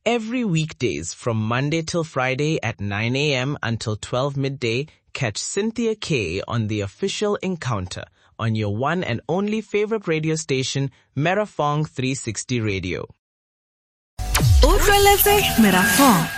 Every weekdays from Monday till Friday at 9 a.m. until 12 midday, catch Cynthia K on the official Encounter on your one and only favorite radio station, Merafong 360 Radio. Utlweletse Merafong.